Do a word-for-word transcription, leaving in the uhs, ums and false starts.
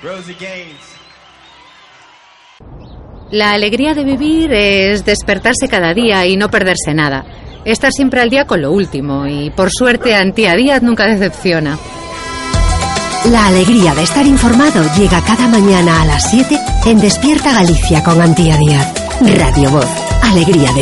La alegría de vivir es despertarse cada día y no perderse nada. Estar siempre al día con lo último y, por suerte, Antía Díaz nunca decepciona. La alegría de estar informado llega cada mañana a las siete en Despierta Galicia con Antía Díaz. Radio Voz. Alegría de